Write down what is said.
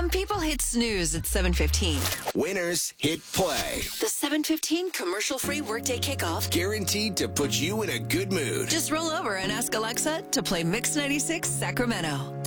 Some people hit snooze at 7:15. Winners hit play. The 7:15 commercial-free workday kickoff. Guaranteed to put you in a good mood. Just roll over and ask Alexa to play Mix 96 Sacramento.